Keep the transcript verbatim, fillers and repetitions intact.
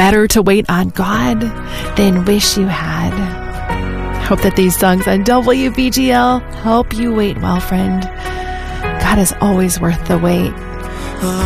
better to wait on God than wish you had. Hope that these songs on W B G L help you wait well, friend. God is always worth the wait.